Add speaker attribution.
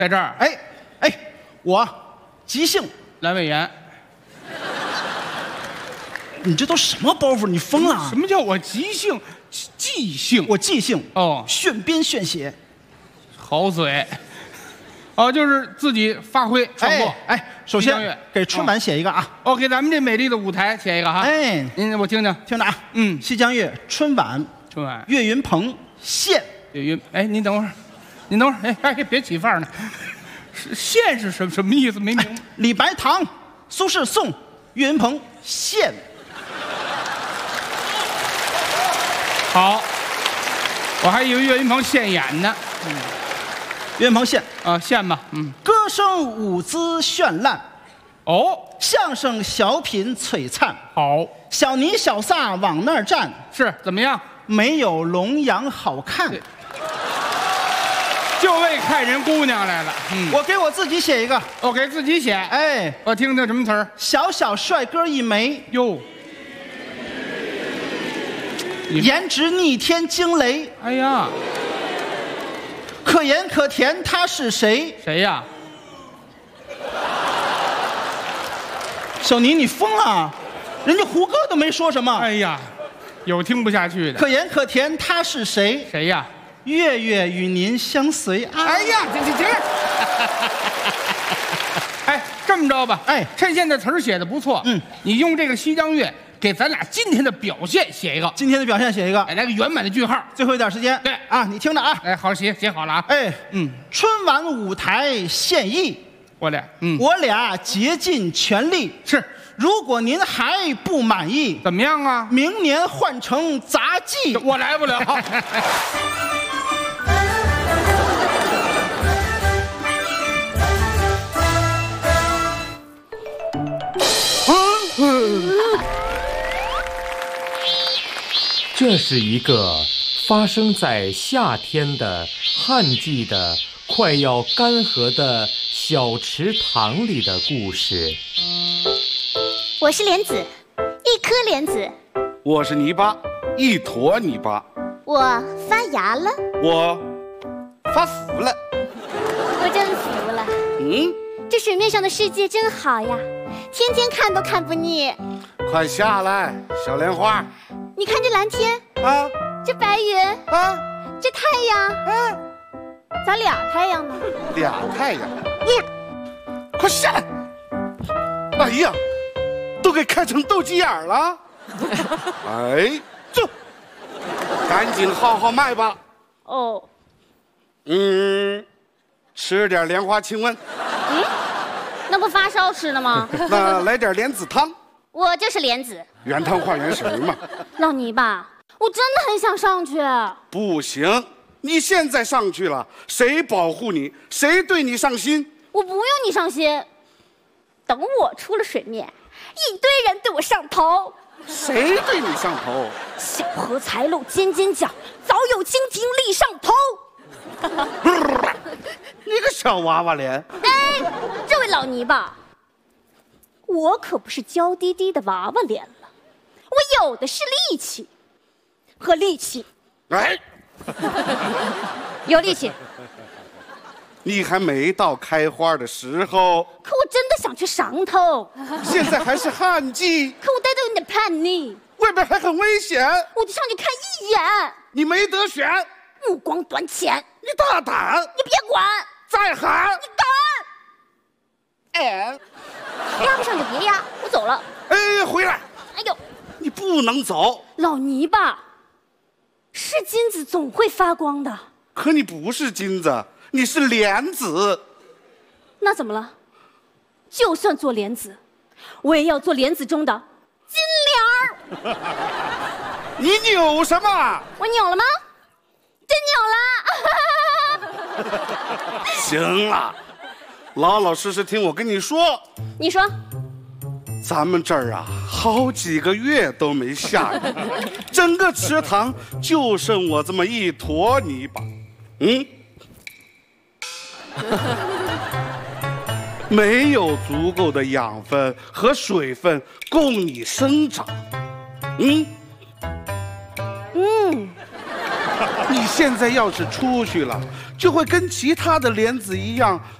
Speaker 1: 在这儿。
Speaker 2: 哎，我即兴。
Speaker 1: 阑尾炎。
Speaker 2: 你这都什么包袱？你疯了？
Speaker 1: 什么叫我即兴？即兴？
Speaker 2: 我即兴。
Speaker 1: 哦，
Speaker 2: 现编现写。
Speaker 1: 好嘴。哦，就是自己发挥创作。
Speaker 2: 首先给春晚写一个啊。
Speaker 1: 哦，给咱们这美丽的舞台写一个哈。我听听，
Speaker 2: 听着啊。西江月春晚，岳云鹏献。
Speaker 1: 岳云，您等会儿，您等会儿，别起范儿呢。献是什么意思？没明白。
Speaker 2: 李白唐，苏轼宋，岳云鹏献。
Speaker 1: 好，我还以为岳云鹏现演呢。
Speaker 2: 岳云鹏献
Speaker 1: 啊，献吧。
Speaker 2: 歌声舞姿绚烂，
Speaker 1: 哦，
Speaker 2: 相声小品璀璨。
Speaker 1: 好，
Speaker 2: 小尼小撒往那儿站，
Speaker 1: 是怎么样？
Speaker 2: 没有龙阳好看。
Speaker 1: 就为看人姑娘来了。
Speaker 2: 我给我自己写一个。
Speaker 1: 我给自己写。我听听什么词儿？
Speaker 2: 小小帅哥一枚
Speaker 1: 哟。
Speaker 2: 颜值逆天惊雷。
Speaker 1: 哎呀，
Speaker 2: 可盐可甜，他是谁？
Speaker 1: 谁呀？
Speaker 2: 小尼，你疯了？人家胡歌都没说什么。
Speaker 1: 哎呀，有听不下去的。
Speaker 2: 可盐可甜，他是谁？
Speaker 1: 谁呀？
Speaker 2: 月月与您相随啊！
Speaker 1: 哎呀，停！这么着吧，趁现在词儿写的不错，你用这个西江月给咱俩今天的表现写一个。
Speaker 2: 今天的表现写一个，
Speaker 1: 来个圆满的句号。
Speaker 2: 最后一点时间，
Speaker 1: 对
Speaker 2: 啊，你听着啊，
Speaker 1: 好，写好了啊。
Speaker 2: 春晚舞台献艺，
Speaker 1: 我
Speaker 2: 俩竭尽全力。
Speaker 1: 是，
Speaker 2: 如果您还不满意，
Speaker 1: 怎么样啊？
Speaker 2: 明年换成杂技，
Speaker 1: 我来不了。
Speaker 3: 这是一个发生在夏天的旱季的快要干涸的小池塘里的故事。
Speaker 4: 我是莲子，一颗莲子。
Speaker 5: 我是泥巴，一坨泥巴。
Speaker 4: 我发芽了。
Speaker 5: 我发福了。
Speaker 4: 我真服了。这水面上的世界真好呀，天天看都看不腻。
Speaker 5: 快下来，小莲花。
Speaker 4: 你看这蓝天
Speaker 5: 啊，
Speaker 4: 这白云
Speaker 5: 啊，
Speaker 4: 这太阳啊，咋俩太阳呢？
Speaker 5: 俩太阳。快下来！哎呀，都给开成斗鸡眼了。走，赶紧号号脉吧。
Speaker 4: 哦。
Speaker 5: 吃点莲花清瘟。
Speaker 4: 那不发烧吃的吗？
Speaker 5: 那来点莲子汤。
Speaker 4: 我就是莲子，
Speaker 5: 原汤化原食嘛。
Speaker 4: 老泥巴，我真的很想上去。
Speaker 5: 不行，你现在上去了，谁保护你？谁对你上心？
Speaker 4: 我不用你上心，等我出了水面，一堆人对我上头。
Speaker 5: 谁对你上头？
Speaker 4: 小荷才露尖尖角，早有蜻蜓立上头。
Speaker 5: 你个小娃娃脸！
Speaker 4: 这位老泥巴，我可不是娇滴滴的娃娃脸了，我有的是力气，和力气。有力气。
Speaker 5: 你还没到开花的时候。
Speaker 4: 可我真的想去上头。
Speaker 5: 现在还是旱季。
Speaker 4: 可我待得有点叛逆。
Speaker 5: 外边还很危险。
Speaker 4: 我就上去看一眼。
Speaker 5: 你没得选。
Speaker 4: 目光短浅。
Speaker 5: 你大胆。
Speaker 4: 你别管。
Speaker 5: 再喊。
Speaker 4: 你敢。压不上就别压，我走了。
Speaker 5: 回来。
Speaker 4: 哎呦，
Speaker 5: 你不能走。
Speaker 4: 老泥巴，是金子总会发光的。
Speaker 5: 可你不是金子，你是莲子。
Speaker 4: 那怎么了？就算做莲子，我也要做莲子中的金莲儿。
Speaker 5: 你扭什么？
Speaker 4: 我扭了吗？真扭了。
Speaker 5: 行了，老老实实听我跟你说。
Speaker 4: 你说。
Speaker 5: 咱们这儿啊，好几个月都没下雨，整个池塘就剩我这么一坨泥巴。没有足够的养分和水分供你生长。你现在要是出去了， 就会跟其他的莲子一样，